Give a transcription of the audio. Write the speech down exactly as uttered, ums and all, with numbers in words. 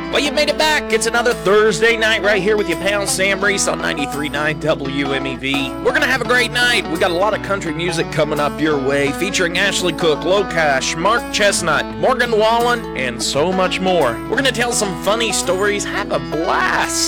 Well, you made it back. It's another Thursday night right here with your pal Sam Reese on ninety-three point nine W M E V. We're going to have a great night. We got a lot of country music coming up your way, featuring Ashley Cook, Locash, Mark Chestnut, Morgan Wallen, and so much more. We're going to tell some funny stories. Have a blast.